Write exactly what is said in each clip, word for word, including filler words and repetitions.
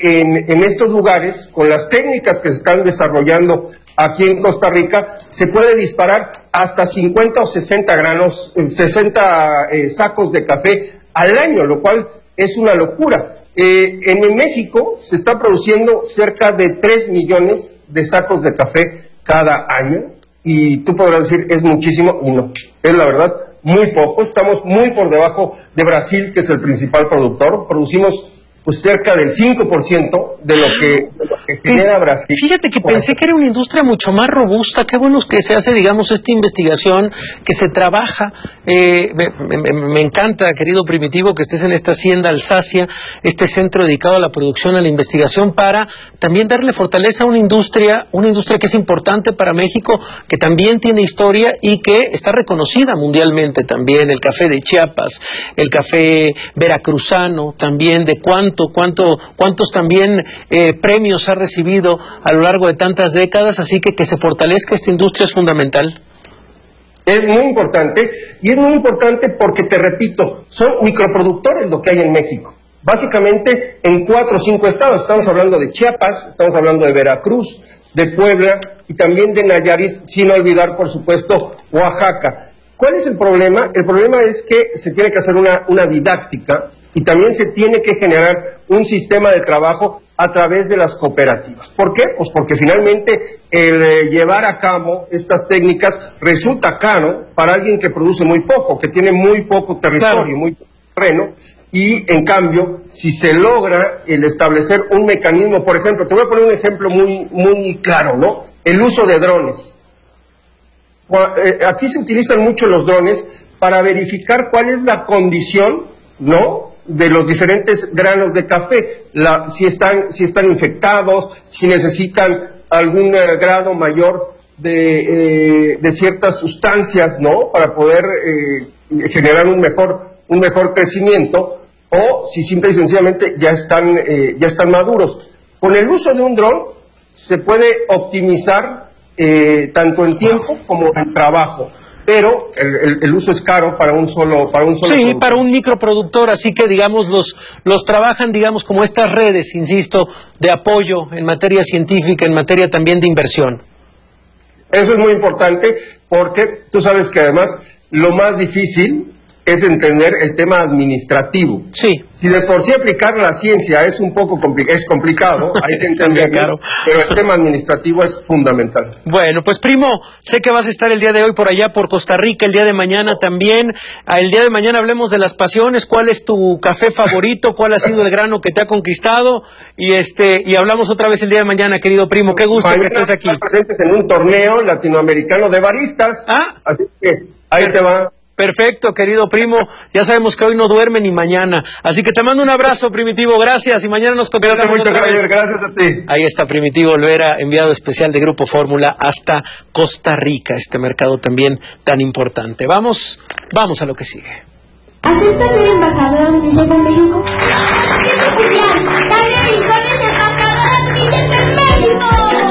en, en estos lugares, con las técnicas que se están desarrollando aquí en Costa Rica, se puede disparar hasta cincuenta o sesenta granos, sesenta eh, sacos de café al año, lo cual es una locura. Eh, en México se está produciendo cerca de tres millones de sacos de café cada año, y tú podrás decir, es muchísimo, y no, es la verdad, muy poco. Estamos muy por debajo de Brasil, que es el principal productor. Producimos pues cerca del cinco por ciento de lo que, de lo que genera Brasil. Fíjate que pensé que era una industria mucho más robusta. Qué bueno que se hace, digamos, esta investigación, que se trabaja. Eh, me, me, me encanta, querido Primitivo, que estés en esta hacienda Alsacia, este centro dedicado a la producción, a la investigación, para también darle fortaleza a una industria, una industria que es importante para México, que también tiene historia y que está reconocida mundialmente también. El café de Chiapas, el café veracruzano, también de cuánto Cuánto, cuántos también eh, premios ha recibido a lo largo de tantas décadas, así que que se fortalezca esta industria es fundamental. Es muy importante, y es muy importante porque, te repito, son microproductores lo que hay en México, básicamente en cuatro o cinco estados. Estamos hablando de Chiapas, estamos hablando de Veracruz, de Puebla y también de Nayarit, sin olvidar, por supuesto, Oaxaca. ¿Cuál es el problema? El problema es que se tiene que hacer una, una didáctica, y también se tiene que generar un sistema de trabajo a través de las cooperativas. ¿Por qué? Pues porque finalmente el eh, llevar a cabo estas técnicas resulta caro para alguien que produce muy poco, que tiene muy poco territorio, claro, muy poco terreno, y en cambio, si se logra el establecer un mecanismo, por ejemplo, te voy a poner un ejemplo muy, muy claro, ¿no? El uso de drones. Aquí se utilizan mucho los drones para verificar cuál es la condición, ¿no?, de los diferentes granos de café, la, si están, si están infectados, si necesitan algún eh, grado mayor de, eh, de ciertas sustancias, ¿no?, para poder eh, generar un mejor, un mejor crecimiento, o si simple y sencillamente ya están, eh, ya están maduros. Con el uso de un dron se puede optimizar eh, tanto en tiempo como en trabajo. Pero el, el, el uso es caro para un solo para un solo sí, productor. Para un microproductor, así que digamos los los trabajan, digamos, como estas redes, insisto, de apoyo en materia científica, en materia también de inversión. Eso es muy importante, porque tú sabes que además lo más difícil es entender el tema administrativo. Sí. Si de por sí aplicar la ciencia es un poco compli es complicado, hay que entenderlo, pero el tema administrativo es fundamental. Bueno, pues primo, sé que vas a estar el día de hoy por allá, por Costa Rica, el día de mañana también. El día de mañana hablemos de las pasiones, cuál es tu café favorito, cuál ha sido el grano que te ha conquistado, y este y hablamos otra vez el día de mañana, querido primo. Qué gusto mañana que estés aquí. Presentes en un torneo latinoamericano de baristas. Ah, así que ahí te va. Perfecto, querido primo, ya sabemos que hoy no duerme ni mañana, así que te mando un abrazo, Primitivo, gracias, y mañana nos contactamos otra vez. Gracias a ti. Ahí está Primitivo Olvera, enviado especial de Grupo Fórmula hasta Costa Rica, este mercado también tan importante. Vamos, vamos a lo que sigue. ¿Acepta ser embajadora de UNICEF en México? ¡Es oficial! ¡Tania Rincón es embajadora de UNICEF en México!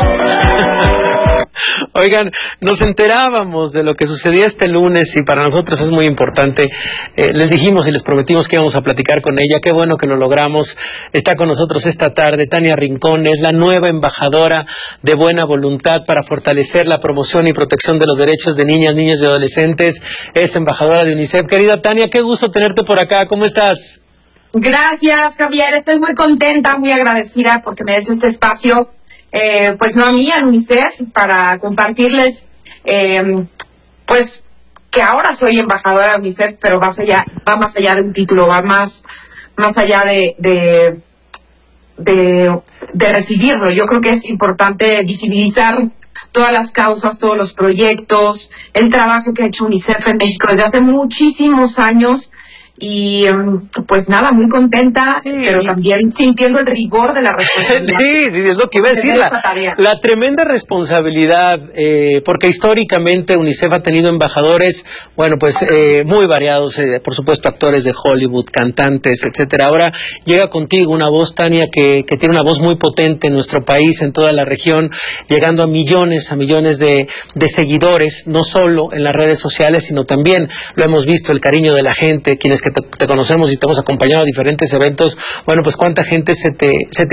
Oigan, nos enterábamos de lo que sucedía este lunes y para nosotros es muy importante. Eh, les dijimos y les prometimos que íbamos a platicar con ella. Qué bueno que lo logramos. Está con nosotros esta tarde Tania Rincón, es la nueva embajadora de Buena Voluntad para fortalecer la promoción y protección de los derechos de niñas, niños y adolescentes. Es embajadora de UNICEF. Querida Tania, qué gusto tenerte por acá. ¿Cómo estás? Gracias, Javier. Estoy muy contenta, muy agradecida porque me des este espacio. Eh, pues no a mí, al UNICEF, para compartirles, eh, pues, que ahora soy embajadora de UNICEF, pero más allá, va más allá de un título, va más, más allá de, de, de, de recibirlo. Yo creo que es importante visibilizar todas las causas, todos los proyectos, el trabajo que ha hecho UNICEF en México desde hace muchísimos años. Y pues nada, muy contenta, sí, pero también sintiendo el rigor de la responsabilidad. Sí, sí, es lo que iba a decir, la, la tremenda responsabilidad, eh, porque históricamente UNICEF ha tenido embajadores, bueno, pues eh, muy variados, eh, por supuesto actores de Hollywood, cantantes, etcétera. Ahora llega contigo una voz, Tania, que, que tiene una voz muy potente en nuestro país, en toda la región, llegando a millones, a millones de, de seguidores, no solo en las redes sociales, sino también, lo hemos visto, el cariño de la gente, quienes que te, te conocemos y te hemos acompañado a diferentes eventos. Bueno, pues cuánta gente se te, se te